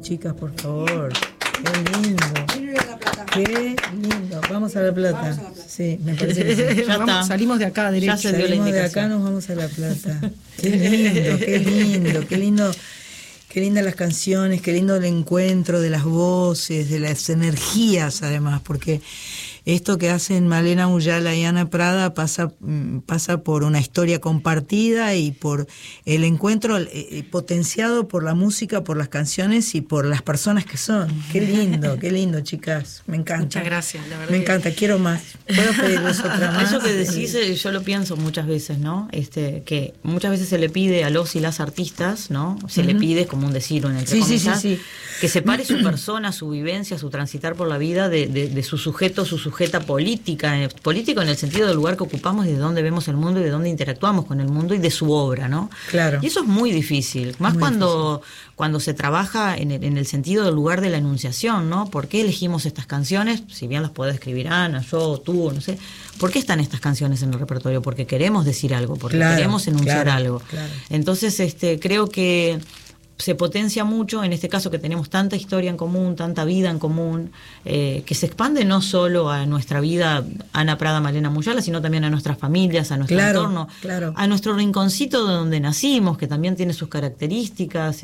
chicas, por favor. Qué lindo. Qué lindo. Vamos a La Plata. Sí, me parece que sí. Ya está. Salimos de acá, derecho. Ya salimos de acá, nos vamos a La Plata. Qué lindo, qué lindo, qué lindo. Qué lindas las canciones, qué lindo el encuentro de las voces, de las energías además, porque esto que hacen Malena Muyala y Ana Prada pasa por una historia compartida y por el encuentro potenciado por la música, por las canciones y por las personas que son. Qué lindo, chicas. Me encanta. Muchas gracias, la verdad. Me encanta, quiero más. ¿Puedo pedirles otra más? Eso que decís, yo lo pienso muchas veces, ¿no? Que muchas veces se le pide a los y las artistas, ¿no? Se le pide, como un decir, entre comillas, que separe su persona, su vivencia, su transitar por la vida de su sujeto, su sujeta político en el sentido del lugar que ocupamos y de dónde vemos el mundo y de dónde interactuamos con el mundo y de su obra, ¿no? Claro. Y eso es muy difícil, más muy cuando se trabaja en el sentido del lugar de la enunciación, ¿no? ¿Por qué elegimos estas canciones? Si bien las puede escribir Ana, yo, tú, no sé. ¿Por qué están estas canciones en el repertorio? Porque queremos decir algo, porque queremos enunciar algo. Claro. Entonces, creo que se potencia mucho, en este caso que tenemos tanta historia en común, tanta vida en común, que se expande no solo a nuestra vida, Ana Prada, Malena Muyala, sino también a nuestras familias, a nuestro entorno, a nuestro rinconcito de donde nacimos, que también tiene sus características.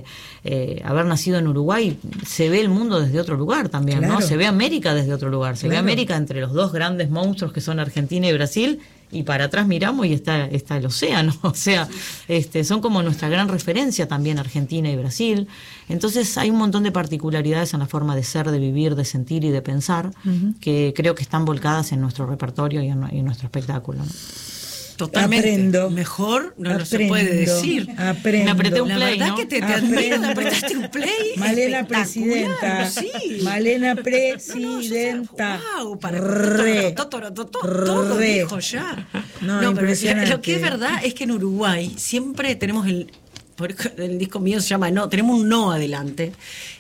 Haber nacido en Uruguay, se ve el mundo desde otro lugar también, ¿no? Se ve América desde otro lugar, se ve América entre los dos grandes monstruos que son Argentina y Brasil, y para atrás miramos y está el océano, o sea, son como nuestra gran referencia también Argentina y Brasil. Entonces hay un montón de particularidades en la forma de ser, de vivir, de sentir y de pensar, que creo que están volcadas en nuestro repertorio y en nuestro espectáculo, ¿no? Totalmente. Aprendo. Mejor no se puede decir. Aprendo. Me apreté un la play, verdad ¿no? que te admiro, me apretaste un play. Malena presidenta. Sí. Malena presidenta. Wow, para todo dijo ya. No, pero lo que es verdad es que en Uruguay siempre tenemos el disco mío se llama tenemos un no adelante.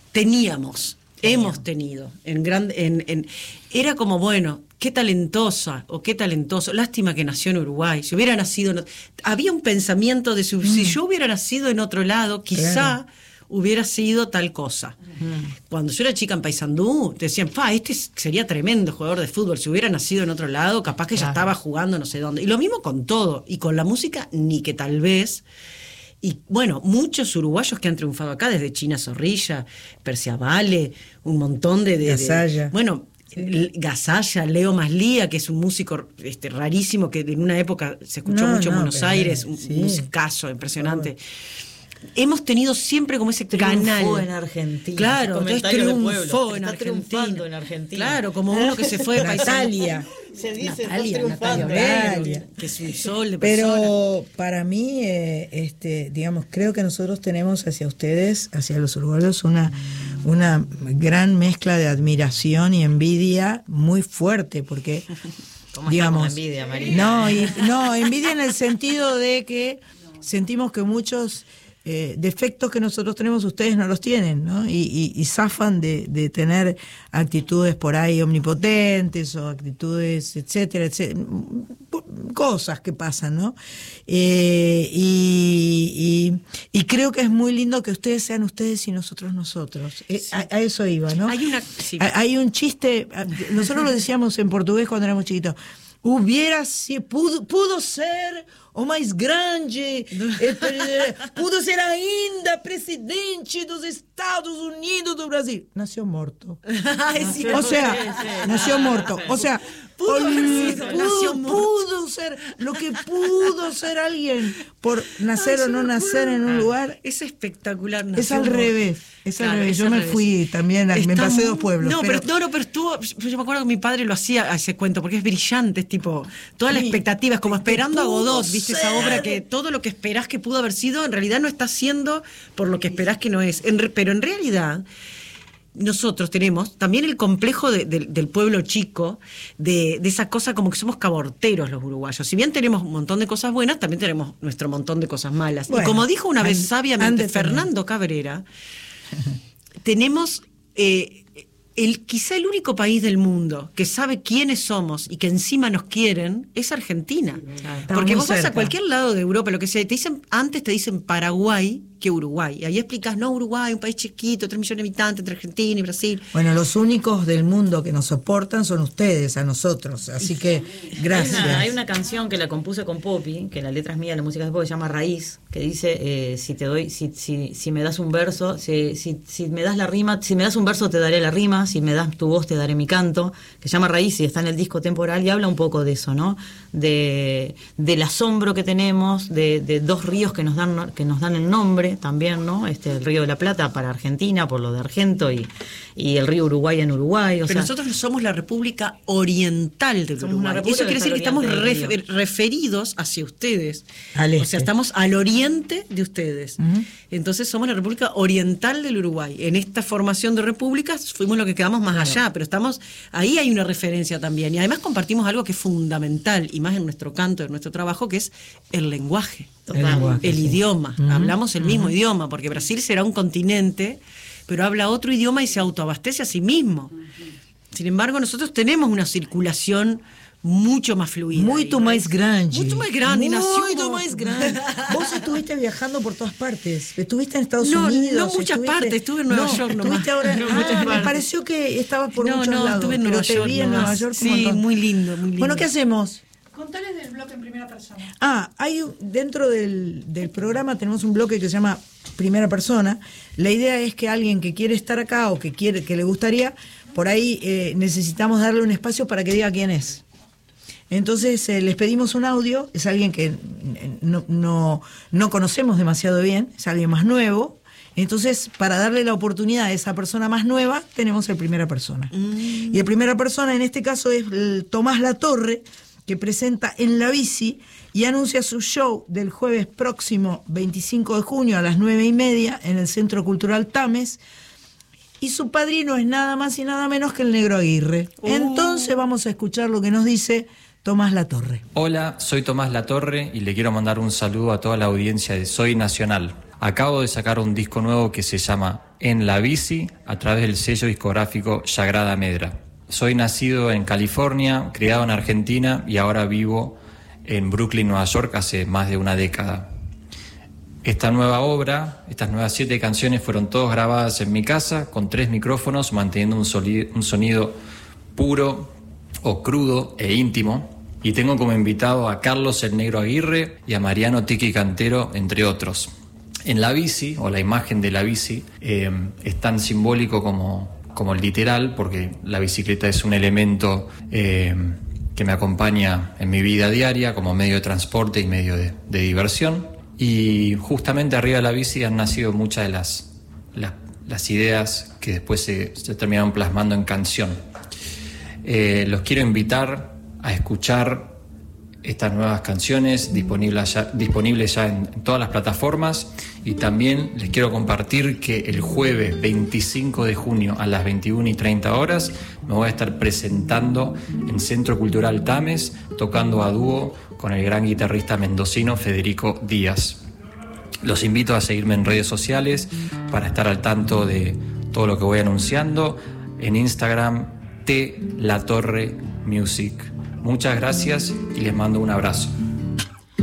Hemos tenido era como, bueno, qué talentosa o qué talentoso, lástima que nació en Uruguay. Si hubiera nacido había un pensamiento de si yo hubiera nacido en otro lado, quizá hubiera sido tal cosa. Cuando yo era chica en Paysandú, te decían, este sería tremendo jugador de fútbol. Si hubiera nacido en otro lado, capaz que ya estaba jugando no sé dónde. Y lo mismo con todo. Y con la música, ni que tal vez. Y bueno, muchos uruguayos que han triunfado acá, desde China Zorrilla, Persia Vale, un montón de Gasalla. Gasalla, Leo Maslía, que es un músico rarísimo, que en una época se escuchó mucho en Buenos Aires, un musicazo impresionante. Hemos tenido siempre como ese canal. Triunfó en Argentina. Claro, entonces triunfó en Argentina. Claro, como uno que se fue de Natalia. Se dice, Natalia, que es un sol de persona. Pero para mí, digamos, creo que nosotros tenemos hacia ustedes, hacia los uruguayos, una gran mezcla de admiración y envidia muy fuerte, porque, digamos, envidia, María? No, envidia en el sentido de que sentimos que muchos defectos que nosotros tenemos ustedes no los tienen, ¿no? Y zafan de tener actitudes por ahí omnipotentes o actitudes, etcétera, etcétera, cosas que pasan, ¿no? Y creo que es muy lindo que ustedes sean ustedes y nosotros. A eso iba, ¿no? Hay un chiste, nosotros lo decíamos en portugués cuando éramos chiquitos. Pudo ser o mais grande, pudo ser ainda presidente dos Estados Unidos do Brasil. Nació muerto. O sea, nació muerto. O sea, pudo ser lo que pudo ser alguien por nacer o no nacer en un lugar. Es espectacular. Es al revés. Yo me fui también, me pasé 2 pueblos. Pero estuvo. Yo me acuerdo que mi padre lo hacía a ese cuento, porque es brillante, es tipo, toda la expectativa, es como esperando a Godot, ¿viste? Esa obra que todo lo que esperás que pudo haber sido, en realidad no está siendo por lo que esperás que no es. Pero en realidad, nosotros tenemos también el complejo del pueblo chico, de esa cosa como que somos caborteros los uruguayos. Si bien tenemos un montón de cosas buenas, también tenemos nuestro montón de cosas malas. Bueno, y como dijo una vez sabiamente Fernando Cabrera, tenemos quizá el único país del mundo que sabe quiénes somos y que encima nos quieren es Argentina. Porque vos vas a cualquier lado de Europa, lo que sea, antes te dicen Paraguay que Uruguay. Y ahí explicas, no, Uruguay, un país chiquito, 3 millones de habitantes, entre Argentina y Brasil. Bueno, los únicos del mundo que nos soportan son ustedes, a nosotros. Así que, gracias. Hay una canción que la compuse con Poppy, que la letra es mía, la música es de Poppy, se llama Raíz, que dice, si me das un verso, si me das la rima, si me das un verso te daré la rima, si me das tu voz te daré mi canto, que se llama Raíz y está en el disco Temporal y habla un poco de eso, ¿no? Del asombro que tenemos, de dos ríos que nos dan el nombre también, ¿no? El Río de la Plata para Argentina, por lo de Argento, y el río Uruguay en Uruguay. Pero nosotros no somos la República Oriental del Uruguay. Eso quiere decir que estamos referidos hacia ustedes. O sea, estamos al oriente de ustedes. Entonces somos la República Oriental del Uruguay. En esta formación de repúblicas fuimos lo que quedamos más allá, pero ahí hay una referencia también. Y además compartimos algo que es fundamental, y más en nuestro canto, en nuestro trabajo, que es el lenguaje. El idioma. Hablamos el mismo idioma, porque Brasil será un continente, pero habla otro idioma y se autoabastece a sí mismo. Sin embargo, nosotros tenemos una circulación mucho más fluida. Mucho más grande. Mucho más grande. Mucho más grande. Vos estuviste viajando por todas partes. Estuviste en Estados Unidos. No muchas partes. Estuve en Nueva York nomás. Estuviste ahora me pareció que estabas por muchos lados. Estuve en Nueva York. En Nueva York. Sí, muy lindo, muy lindo. Bueno, ¿qué hacemos? Contales del bloque en primera persona. Hay dentro del programa tenemos un bloque que se llama Primera Persona. La idea es que alguien que quiere estar acá o que le gustaría, por ahí necesitamos darle un espacio para que diga quién es. Entonces les pedimos un audio, es alguien que no conocemos demasiado bien, es alguien más nuevo. Entonces, para darle la oportunidad a esa persona más nueva, tenemos el Primera Persona. Y el Primera Persona en este caso es Tomás Latorre, que presenta En la Bici y anuncia su show del jueves próximo 25 de junio a las 9:30 en el Centro Cultural Tames. Y su padrino es nada más y nada menos que el Negro Aguirre. Entonces vamos a escuchar lo que nos dice Tomás Latorre. Hola, soy Tomás Latorre y le quiero mandar un saludo a toda la audiencia de Soy Nacional. Acabo de sacar un disco nuevo que se llama En la Bici a través del sello discográfico Sagrada Medra. Soy nacido en California, criado en Argentina y ahora vivo en Brooklyn, Nueva York, hace más de una década. Esta nueva obra, estas nuevas 7 canciones fueron todas grabadas en mi casa con 3 micrófonos, manteniendo un sonido puro o crudo e íntimo. Y tengo como invitado a Carlos el Negro Aguirre y a Mariano Tiki Cantero, entre otros. En la bici, o la imagen de la bici, es tan simbólico como literal, porque la bicicleta es un elemento que me acompaña en mi vida diaria como medio de transporte y medio de diversión. Y justamente arriba de la bici han nacido muchas de las ideas que después se terminaron plasmando en canción. Los quiero invitar a escuchar estas nuevas canciones disponibles ya en todas las plataformas, y también les quiero compartir que el jueves 25 de junio a las 21:30 me voy a estar presentando en Centro Cultural Tames, tocando a dúo con el gran guitarrista mendocino Federico Díaz. Los invito a seguirme en redes sociales para estar al tanto de todo lo que voy anunciando. En Instagram, @latorremusic. Muchas gracias y les mando un abrazo.